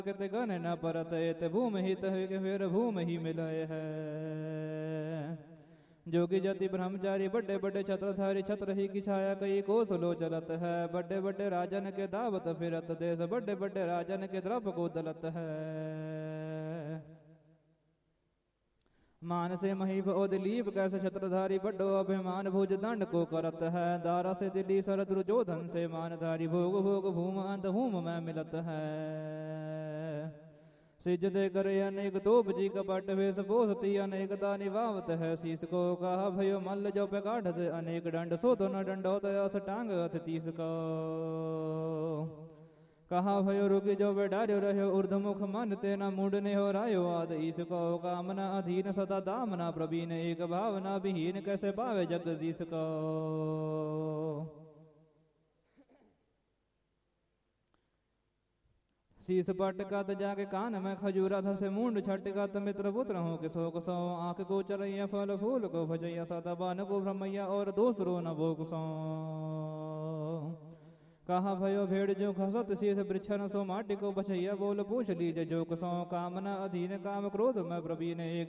कित गन न परत एत भूमि हित फिर भूमि ही मिलय है। जोगी जाति ब्रह्मचारी बड़े बड़े छत्रधारी छत्र ही की छाया कई कोसलो चलत है। बड़े बड़े राजन के दावत फिरत देश बड़े बड़े राजन के द्रप को दलत है। मान से मही ओ दिलीप कैसे छत्रधारी बड़ो अभिमान भुज दंड को करत है। दारा से दिल्ली सर दुर्योधन से मानधारी भोग भोग भूम अंत भूम में मिलत है। सिज दे करे अनेक तोप जी कपट वेश पोसती अनेकता निभावत है। शीस को कहा भयो मल्ल जो पे काढ़त अनेक दंड सो तो न दंडोत अस टांग अथ तीस को। कहा भयो रुकी जो बेडार्यो रहो ऊर्धमुख मन तेना मुंडने हो रायो आद ईस को। कामना अधीन सदा दामना प्रवीण एक भावना विहीन कैसे पावे जगदीश को। शीस पटकत जाके कान में खजूरा धसे मुंड छटकत मित्र पुत्र हो कि शोक सो। आंख को चरैया फल फूल को भजैया सदा बान को भ्रमैया और दूसरो न भोग सो। कहा भयो भेड़ जो खसत शीस वृक्षन सो माटी को बछैया बोल पूछ लीजे जोक सो। कामना अधीन काम क्रोध में प्रवीण एक